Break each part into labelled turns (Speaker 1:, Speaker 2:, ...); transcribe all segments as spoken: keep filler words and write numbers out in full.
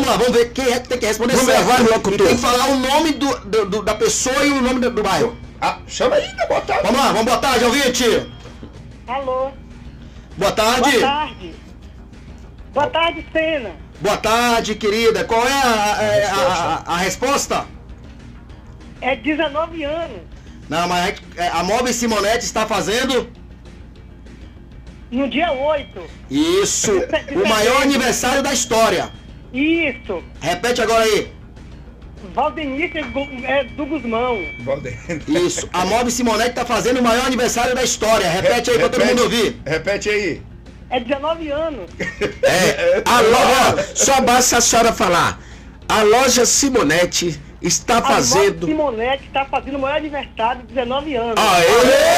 Speaker 1: vamos lá, vamos ver quem é que tem que responder
Speaker 2: Vamos
Speaker 1: certo.
Speaker 2: levar logo
Speaker 1: E tem que falar o nome do, do- do- da pessoa e o nome do, do bairro.
Speaker 2: Ah, chama aí, né? Boa tarde.
Speaker 1: Vamos lá, vamos boa tarde, ouvinte.
Speaker 3: Alô,
Speaker 1: Boa tarde.
Speaker 3: boa tarde. Boa tarde, Sena.
Speaker 1: Boa tarde, querida. Qual é a, a- a- a- a resposta?
Speaker 3: É dezenove anos.
Speaker 1: Não, mas a gente- é, a Móvel Simonetti está fazendo
Speaker 3: No dia oito.
Speaker 1: isso, o maior aniversário da história.
Speaker 3: Isso.
Speaker 1: Repete agora aí.
Speaker 3: Valdenice Gu- é, do Guzmão.
Speaker 1: Isso, a Móvel Simonetti está fazendo o maior aniversário da história. Repete aí para todo mundo ouvir.
Speaker 2: Repete aí.
Speaker 3: É dezenove anos.
Speaker 4: É, a loja, só basta a senhora falar. A loja Simonetti está
Speaker 3: A
Speaker 4: fazendo.
Speaker 3: Simonetti está fazendo o maior aniversário de dezenove anos.
Speaker 4: Aê!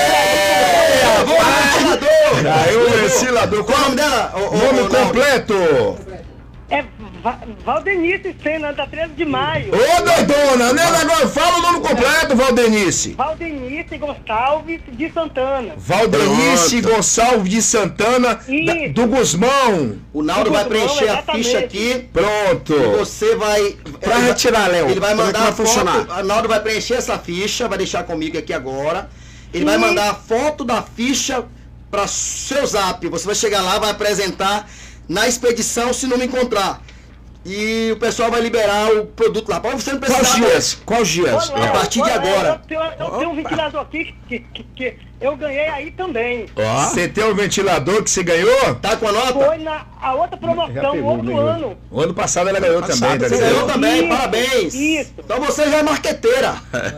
Speaker 2: Aí o ventilador.
Speaker 1: Qual é o nome dela? O, o-
Speaker 2: Nome
Speaker 1: o- não.
Speaker 2: completo.
Speaker 3: É Va Valdenice Sena, da treze de maio.
Speaker 2: Ô, doidona, né? Agora fala o nome completo, Valdenice.
Speaker 3: Valdenice Gonçalves de Santana.
Speaker 2: Valdenice
Speaker 4: Pronto.
Speaker 2: Gonçalves de Santana, da-
Speaker 3: Isso.
Speaker 2: do Guzmão.
Speaker 1: O Naldo
Speaker 3: Do
Speaker 1: vai
Speaker 3: Guzmão,
Speaker 1: preencher a
Speaker 3: exatamente.
Speaker 1: ficha aqui.
Speaker 2: Pronto.
Speaker 1: E você vai.
Speaker 4: Pra
Speaker 1: ele vai-
Speaker 4: retirar, Léo.
Speaker 1: Ele vai
Speaker 4: Como é que
Speaker 1: mandar
Speaker 4: vai
Speaker 1: a foto.
Speaker 4: funcionar?
Speaker 1: O Naldo vai preencher essa ficha, vai deixar comigo aqui agora. Ele vai
Speaker 3: Sim.
Speaker 1: mandar a foto da ficha para seu zap. Você vai chegar lá, vai apresentar na expedição se não me encontrar. E o pessoal vai liberar o produto lá. Pra você não precisar.
Speaker 4: Quais dias? Quais dias?
Speaker 3: Olá,
Speaker 1: a partir de
Speaker 3: olá,
Speaker 1: agora.
Speaker 3: Eu tenho, eu tenho um ventilador aqui que, que, que eu ganhei aí também.
Speaker 4: Ó.
Speaker 2: Você tem um ventilador que você ganhou?
Speaker 1: Tá com a nota?
Speaker 3: Foi na a outra promoção, outro ano.
Speaker 2: O ano passado ela ganhou
Speaker 4: Passado,
Speaker 2: também, tá
Speaker 4: você
Speaker 1: Você ganhou
Speaker 2: ligado?
Speaker 1: também,
Speaker 3: Isso,
Speaker 1: parabéns.
Speaker 3: isso.
Speaker 1: Então você já é marqueteira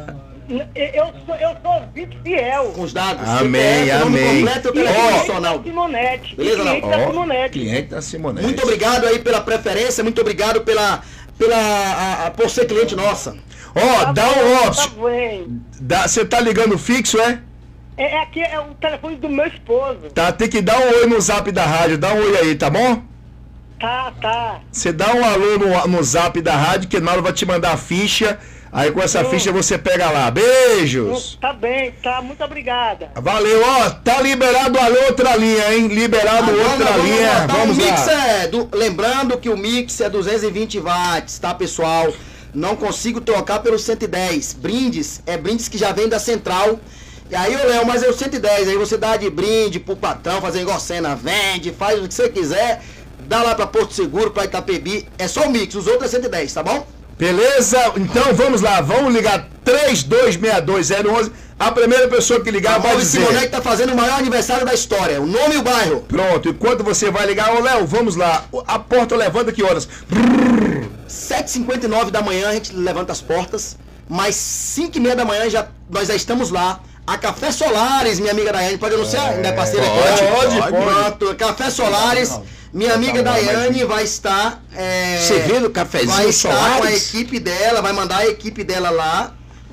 Speaker 3: Eu sou, eu sou vinte fiel.
Speaker 1: com os dados.
Speaker 2: Amém,
Speaker 1: C P F, nome
Speaker 2: amém.
Speaker 1: completo e o
Speaker 3: E
Speaker 1: telefone
Speaker 3: cliente
Speaker 1: nacional.
Speaker 3: da Simonetti.
Speaker 1: Beleza,
Speaker 3: E cliente
Speaker 1: não?
Speaker 3: da
Speaker 2: Ó,
Speaker 3: Simonetti.
Speaker 2: cliente da Simonete.
Speaker 1: Muito obrigado aí pela preferência, muito obrigado pela, pela a- a- por ser cliente nossa.
Speaker 2: Ó,
Speaker 3: Tá
Speaker 2: dá
Speaker 3: bom,
Speaker 2: um
Speaker 3: tá
Speaker 2: option.
Speaker 3: bem.
Speaker 2: Dá- Você tá ligando fixo, é?
Speaker 3: É, é aqui é o telefone do meu esposo.
Speaker 2: Tá, tem que dar um oi no zap da rádio. Dá um oi aí, tá bom?
Speaker 3: Tá, tá.
Speaker 2: Você dá um alô no, no zap da rádio, que o Naldo vai te mandar a ficha. Aí com essa
Speaker 3: Sim.
Speaker 2: ficha você pega lá. Beijos!
Speaker 3: Tá bem, tá. Muito obrigada.
Speaker 2: Valeu, ó. Tá liberado a outra linha, hein? Liberado
Speaker 1: Agora
Speaker 2: outra
Speaker 1: nós vamos
Speaker 2: linha.
Speaker 1: botar
Speaker 2: Vamos
Speaker 1: o mix
Speaker 2: lá.
Speaker 1: é do- lembrando que o mix é duzentos e vinte watts, tá, pessoal? Não consigo trocar pelo cento e dez. Brindes é brindes que já vem da central. E aí, ô Léo, mas é o cento e dez. Aí você dá de brinde pro patrão, fazer igual cena, vende, faz o que você quiser. Dá lá pra Porto Seguro, pra Itapebi. É só o mix, os outros é cento e dez, tá bom?
Speaker 2: Beleza? Então vamos lá. Vamos ligar três dois seis dois zero um um. A primeira pessoa que ligar
Speaker 1: A
Speaker 2: vai
Speaker 1: Móvel Simonetti
Speaker 2: dizer.
Speaker 1: tá fazendo o maior aniversário da história. O nome e o bairro.
Speaker 2: Pronto. Enquanto você vai ligar, ô Léo, vamos lá. A porta levanta que horas?
Speaker 1: sete e cinquenta e nove da manhã a gente levanta as portas, mas cinco e meia da manhã já, nós já estamos lá. A Café Solares, minha amiga Daiane, pode anunciar? Ainda é parceira
Speaker 2: pode,
Speaker 1: aqui?
Speaker 2: pode, pode.
Speaker 1: Pronto, Café Solares, minha amiga Daiane vai estar... É,
Speaker 4: Servindo cafezinho
Speaker 1: vai estar com a
Speaker 4: Solares?
Speaker 1: equipe dela, vai mandar a equipe dela lá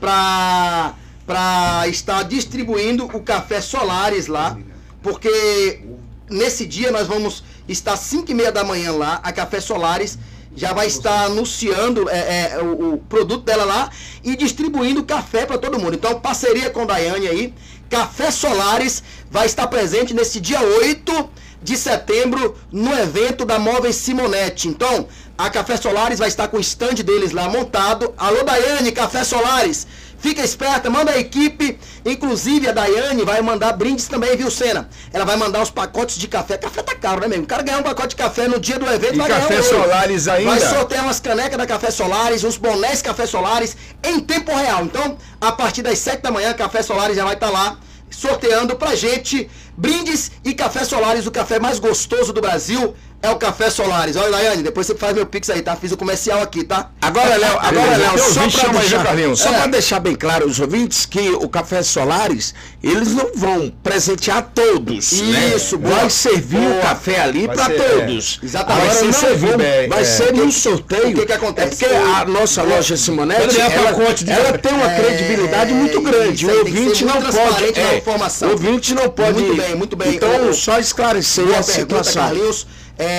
Speaker 1: pra, pra estar distribuindo o Café Solares lá, porque nesse dia nós vamos estar cinco e meia da manhã lá, a Café Solares já vai estar anunciando é, é, o, o produto dela lá e distribuindo café para todo mundo. Então, parceria com a Daiane aí, Café Solares vai estar presente nesse dia oito de setembro no evento da Móveis Simonetti. Então, a Café Solares vai estar com o stand deles lá montado. Alô, Daiane, Café Solares, fica esperta, manda a equipe. Inclusive, a Daiane vai mandar brindes também, viu, Sena? Ela vai mandar os pacotes de café. Café tá caro, né, mesmo? O cara ganhar um pacote de café no dia do evento
Speaker 2: E
Speaker 1: vai
Speaker 2: Café
Speaker 1: ganhar um ouro.
Speaker 2: Solares ainda?
Speaker 1: Vai sortear umas canecas da Café Solares, uns bonés Café Solares em tempo real. Então, a partir das sete da manhã, Café Solares já vai estar lá sorteando pra gente brindes e Café Solares, o café mais gostoso do Brasil é o Café Solares. Olha, Daiane, depois você faz meu pix aí, tá? Fiz o comercial aqui, tá?
Speaker 4: Agora, Léo, agora, Léo,
Speaker 2: Tem
Speaker 4: só
Speaker 2: ouvinte,
Speaker 4: pra
Speaker 2: chama aí, viu,
Speaker 4: deixar,
Speaker 2: Carlinhos?
Speaker 4: só
Speaker 1: É.
Speaker 4: pra deixar bem claro aos ouvintes que o Café Solares, eles não vão presentear todos,
Speaker 1: Isso,
Speaker 4: né?
Speaker 1: boa.
Speaker 4: Vai servir
Speaker 1: Boa.
Speaker 4: o café ali
Speaker 2: Vai
Speaker 4: pra
Speaker 2: ser,
Speaker 4: todos.
Speaker 1: é. Exatamente.
Speaker 4: Agora
Speaker 2: Vai ser
Speaker 4: não
Speaker 2: servido,
Speaker 4: vão-
Speaker 2: é,
Speaker 4: vai
Speaker 2: é.
Speaker 4: ser um sorteio.
Speaker 1: O que que acontece?
Speaker 4: É porque a nossa loja Simonetti,
Speaker 2: Quando vier
Speaker 4: ela,
Speaker 2: pacote de-
Speaker 4: ela tem uma
Speaker 1: É,
Speaker 4: credibilidade muito grande.
Speaker 1: isso
Speaker 4: O
Speaker 1: aí tem que
Speaker 4: ouvinte
Speaker 1: ser
Speaker 4: não
Speaker 1: muito
Speaker 4: pode...
Speaker 1: transparente na
Speaker 4: É,
Speaker 1: informação.
Speaker 4: o ouvinte não pode...
Speaker 1: Muito bem, muito bem.
Speaker 4: Então,
Speaker 1: O-
Speaker 4: só esclarecer
Speaker 1: Boa
Speaker 4: a
Speaker 1: pergunta,
Speaker 4: situação.
Speaker 1: Carlinhos.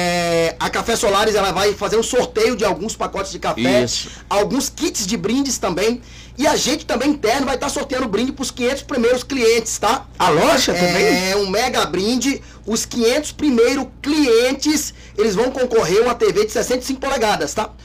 Speaker 1: É, a Café Solares ela vai fazer um sorteio de alguns pacotes de café,
Speaker 4: Isso.
Speaker 1: alguns kits de brindes também. E a gente também interno vai estar sorteando brinde para os quinhentos primeiros clientes, tá?
Speaker 4: A loja também?
Speaker 1: É um mega brinde. Os quinhentos primeiros clientes, eles vão concorrer a uma T V de sessenta e cinco polegadas, tá?